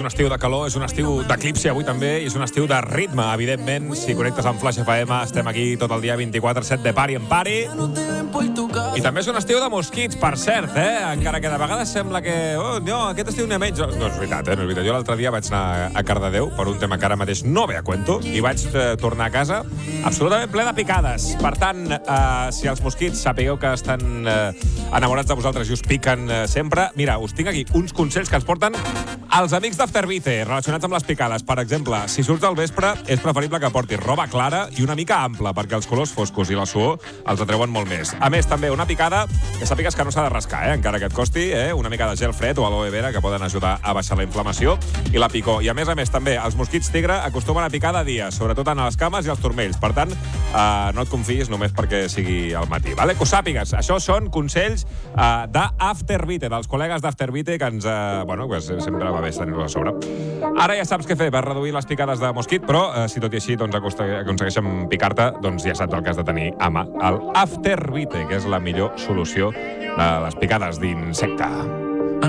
un estiu de calor, és un estiu d'eclipsi avui també, i és un estiu de ritme, evidentment. Si connectes amb Flash FM, estem aquí tot el dia 24/7 de pari en pari. I també és un estiu de mosquits, per cert, encara que de vegades sembla que no, aquest estiu n'hi ha menys. No és veritat, no és veritat. Jo l'altre dia vaig anar a Cardedeu per un tema que ara mateix no ve a cuento i vaig tornar a casa absolutament ple de picades. Per tant, si els mosquits sapigueu que estan enamorats de vosaltres i us piquen sempre, mira, us tinc aquí uns consells que ens porten els amics d'Aftervite relacionats amb les picades. Per exemple, si surts al vespre, és preferible que portis roba clara i una mica ampla, perquè els colors foscos i la suor els atreuen molt més. A més, també una picada, que sàpigues que no s'ha de rascar, encara que et costi, una mica de gel fred o aloe vera, que poden ajudar a baixar la inflamació i la picor. I a més, també, els mosquits tigre acostumen a picar de dia, sobretot en les cames i els turmells. Per tant, no et confiïs només perquè sigui al matí, vale? Que ho sàpigues. Això són consells d'Aftervite, dels col·legues d'Aftervite, que ens, pues, sempre va bé tenir-los a sobre. Ara ja saps què fer per reduir les picades de mosquit, però si tot i així aconsegueixen picar-te, doncs ja saps el que has de tenir a mà. El Aftervite, que és la millor solució de les picades d'insecte.